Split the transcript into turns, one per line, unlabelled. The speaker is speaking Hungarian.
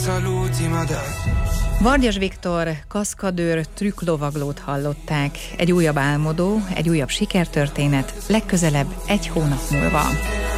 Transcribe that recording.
Vargyas Viktor, kaszkadőr, trükklovaglót hallották. Egy újabb álmodó, egy újabb sikertörténet, legközelebb egy hónap múlva.